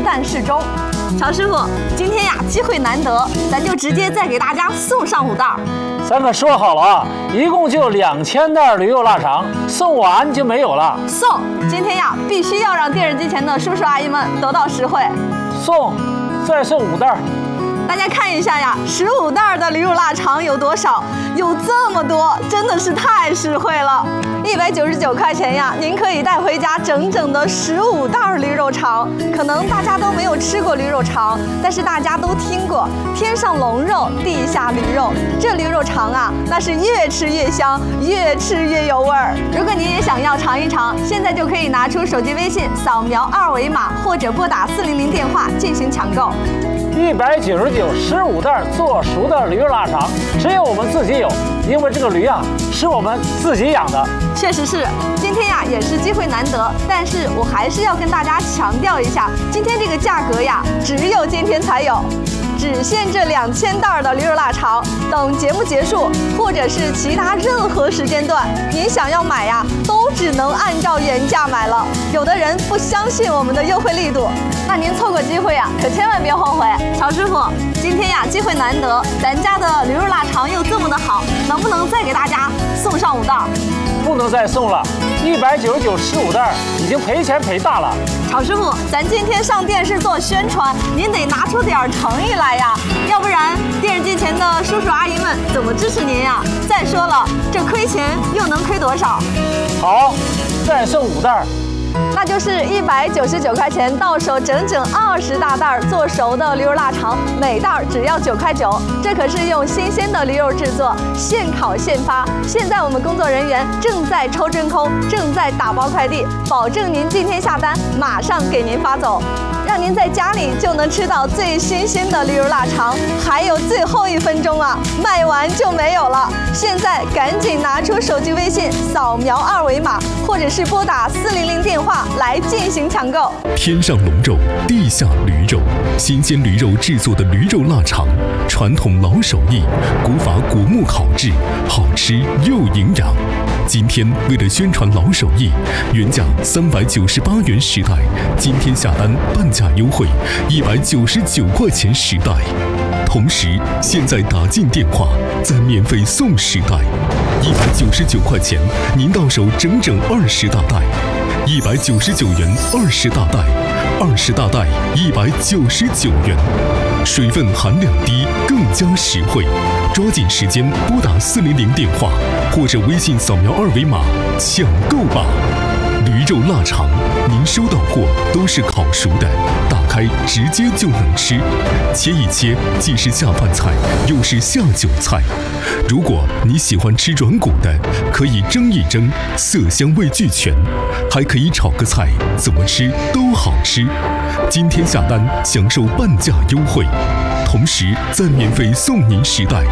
旦适中。曹师傅，今天呀机会难得，咱就直接再给大家送上5袋。 咱可说好了啊，一共就2000袋驴肉腊肠，送完就没有了。 送！今天呀必须要让电视机前的叔叔阿姨们得到实惠。 送，再送5袋。 大家看一下呀，15袋的驴肉腊肠有多少？有这么多，真的是太实惠了。199块钱呀，您可以带回家整整的15袋驴肉肠。可能大家都没有吃过驴肉肠，但是大家都听过天上龙肉，地下驴肉。这驴肉肠啊，那是越吃越香，越吃越有味儿。如果你也想要尝一尝，现在就可以拿出手机微信扫描2维码，或者拨打400电话进行抢购。 199 15袋做熟的驴肉腊肠，只有我们自己有，因为这个驴啊是我们自己养的。 确实是，今天呀也是机会难得，但是我还是要跟大家强调一下，今天这个价格呀，只有今天才有。只限这2000袋的驴肉腊肠，等节目结束，或者是其他任何时间段，您想要买呀，都只能按照原价买了。有的人不相信我们的优惠力度，那您错过机会呀，可千万别后悔。曹师傅，今天呀机会难得，咱家的驴肉腊肠又这么的好，能不能再给大家送上5袋？ 不能再送了，199 15袋已经赔钱赔大了。 曹师傅，咱今天上电视做宣传，您得拿出点诚意来呀，要不然电视机前的叔叔阿姨们怎么支持您呀？再说了，这亏钱又能亏多少？ 好，再送5袋。 那就是199块钱，到手整整20大袋做熟的驴肉腊肠，每袋只要9块9。这可是用新鲜的驴肉制作，现烤现发。现在我们工作人员正在抽真空，正在打包快递，保证您今天下单马上给您发走，让您在家里就能吃到最新鲜的驴肉腊肠。还有最后1分钟啊，卖完就没有了。现在赶紧拿出手机微信扫描2维码，或者是拨打400电话来进行抢购。 天上龙肉，地下驴肉，新鲜驴肉制作的驴肉腊肠，传统老手艺，古法果木烤制，好吃又营养。今天为了宣传老手艺，原价398元10袋，今天下单半价优惠，199块钱10袋。同时，现在打进电话，再免费送10袋，199块钱，您到手整整20大袋，199元20大袋，20大袋199元，水分含量低，更加实惠。抓紧时间拨打400电话，或者微信扫描2维码抢购吧。驴肉腊肠，您收到货都是烤熟的，打开直接就能吃，切一切既是下饭菜，又是下酒菜。如果你喜欢吃软骨的，可以蒸一蒸，色香味俱全，还可以炒个菜，怎么吃都好吃。今天下单享受半价优惠，同时再免费送您10袋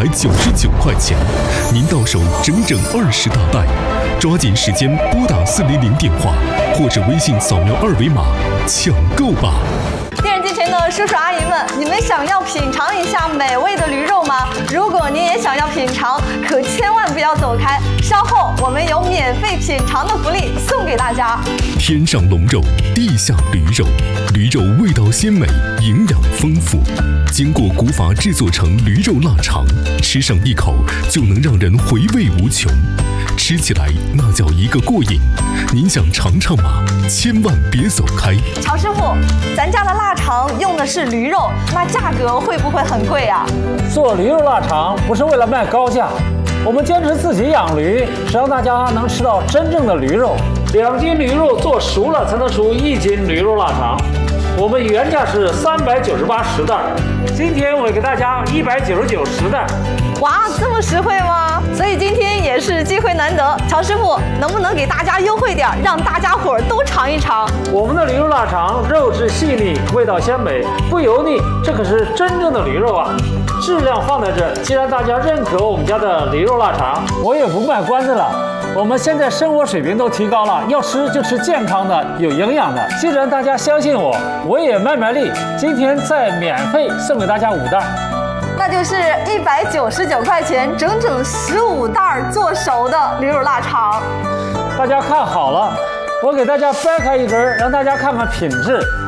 ，199块钱，您到手整整20大袋。抓紧时间拨打400电话，或者微信扫描2维码抢购吧。 电视机前的叔叔阿姨们，你们想要品尝一下美味的驴肉吗？如果您也想要品尝，可千万不要走开，稍后我们有免费品尝的福利送给大家。 天上龙肉，地下驴肉，驴肉味道鲜美，营养丰富，经过古法制作成驴肉腊肠，吃上一口就能让人回味无穷，吃起来那叫一个过瘾。您想尝尝吗？千万别走开。 曹师傅，咱家的腊肠用的是驴肉，那价格会不会很贵啊？ 做驴肉腊肠不是为了卖高价，我们坚持自己养驴，是让大家能吃到真正的驴肉。2斤驴肉做熟了才能出1斤驴肉腊肠。我们原价是398 10袋，今天我给大家199 10袋。 哇，这么实惠吗？所以今天也是机会难得，曹师傅能不能给大家优惠点，让大家伙儿都尝一尝？ 我们的驴肉腊肠肉质细腻，味道鲜美，不油腻，这可是真正的驴肉啊！质量放在这，既然大家认可我们家的驴肉腊肠，我也不卖关子了。我们现在生活水平都提高了，要吃就吃健康的、有营养的。既然大家相信我，我也卖力，今天再免费送给大家5袋。 那就是199块钱，整整15袋做熟的驴肉腊肠。 大家看好了，我给大家掰开一根，让大家看看品质。